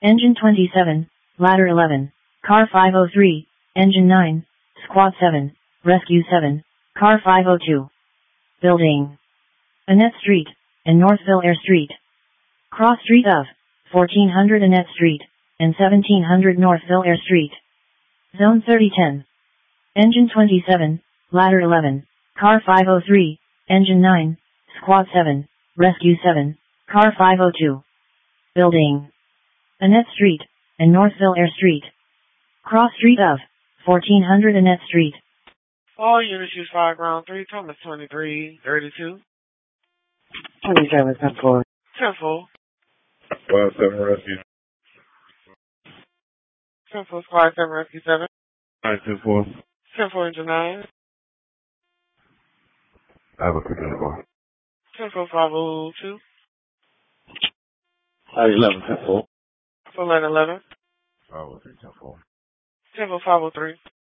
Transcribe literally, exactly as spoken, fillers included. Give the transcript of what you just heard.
Engine twenty-seven, Ladder eleven, Car five oh three, Engine nine, Squad seven, Rescue seven, Car five oh two. Building. Annette Street, and Northville Air Street. Cross Street of, fourteen hundred Annette Street, and seventeen hundred Northville Air Street. Zone thirty ten. Engine twenty-seven, Ladder eleven, Car five oh three, Engine nine, Squad seven, Rescue seven, Car five oh two. Building. Annette Street, and Northville Air Street. Cross Street of, fourteen hundred Annette Street. All units use five ground three, Thomas twenty-three thirty-two. twenty-seven, ten four. ten four. Squad seven Rescue. ten four, Squad seven Rescue seven. nine ten four. ten four, Engine nine. I have a quick info. ten four, five oh two. I eleven ten four. ten four, eleven. five oh three ten four. ten four, five oh three.